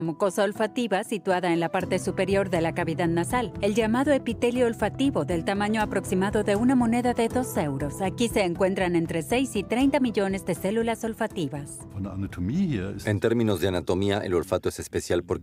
mucosa olfativa situada en la parte superior de la cavidad nasal, el llamado epitelio olfativo del tamaño aproximado de una moneda de 2 euros. Aquí se encuentran entre 6 y 30 millones de células olfativas. En términos de anatomía, el olfato es especial porque